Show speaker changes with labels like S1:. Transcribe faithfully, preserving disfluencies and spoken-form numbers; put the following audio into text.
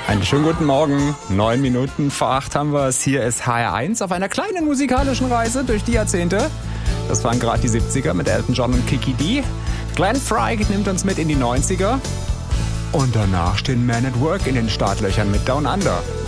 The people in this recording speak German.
S1: Einen schönen guten Morgen. Neun Minuten vor acht haben wir es. Hier ist H R eins auf einer kleinen musikalischen Reise durch die Jahrzehnte. Das waren gerade die siebziger mit Elton John und Kiki D. Glenn Frey nimmt uns mit in die neunziger. Und danach stehen Men at Work in den Startlöchern mit Down Under.